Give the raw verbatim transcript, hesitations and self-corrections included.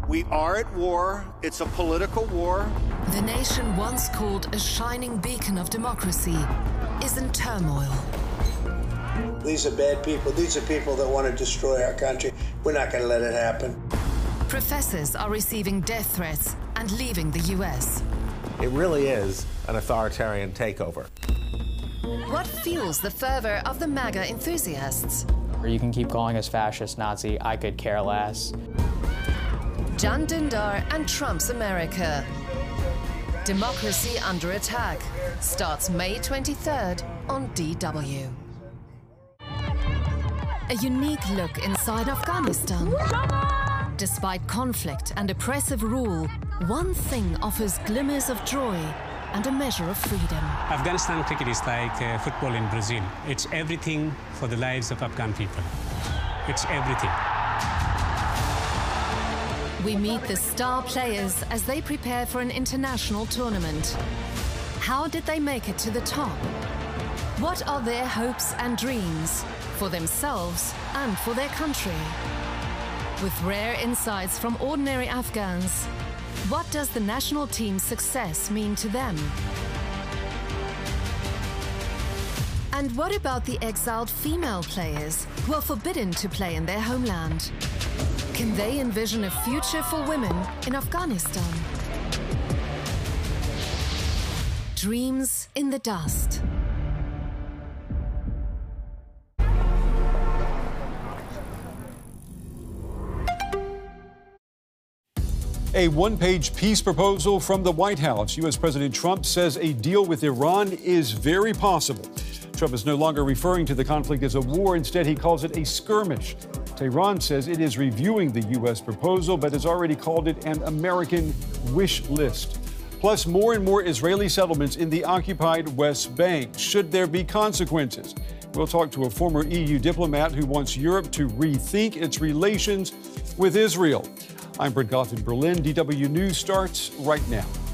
We are at war. It's a political war. The nation once called a shining beacon of democracy is in turmoil. These are bad people. These are people that want to destroy our country. We're not going to let it happen. Professors are receiving death threats and leaving the U S. It really is an authoritarian takeover. What fuels the fervor of the MAGA enthusiasts? You can keep calling us fascist, Nazi, I could care less. Can Dündar and Trump's America. Democracy Under Attack starts May twenty-third on D W. A unique look inside Afghanistan. Despite conflict and oppressive rule, one thing offers glimmers of joy and a measure of freedom. Afghanistan cricket is like uh, football in Brazil. It's everything for the lives of Afghan people. It's everything. We meet the star players as they prepare for an international tournament. How did they make it to the top? What are their hopes and dreams for themselves and for their country? With rare insights from ordinary Afghans, what does the national team's success mean to them? And what about the exiled female players who are forbidden to play in their homeland? Can they envision a future for women in Afghanistan? Dreams in the dust. A one-page peace proposal from the White House. U S President Trump says a deal with Iran is very possible. Trump is no longer referring to the conflict as a war. Instead, he calls it a skirmish. Tehran says it is reviewing the U S proposal, but has already called it an American wish list. Plus, more and more Israeli settlements in the occupied West Bank. Should there be consequences? We'll talk to a former E U diplomat who wants Europe to rethink its relations with Israel. I'm Brent Goff in Berlin. D W News starts right now.